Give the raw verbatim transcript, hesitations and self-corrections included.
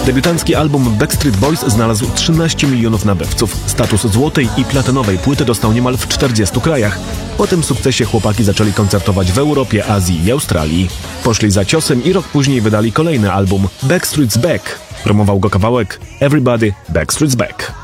Debiutancki album Backstreet Boys znalazł trzynaście milionów nabywców. Status złotej i platynowej płyty dostał niemal w czterdziestu krajach. Po tym sukcesie chłopaki zaczęli koncertować w Europie, Azji i Australii. Poszli za ciosem i rok później wydali kolejny album Backstreet's Back. Promował go kawałek Everybody Backstreet's Back.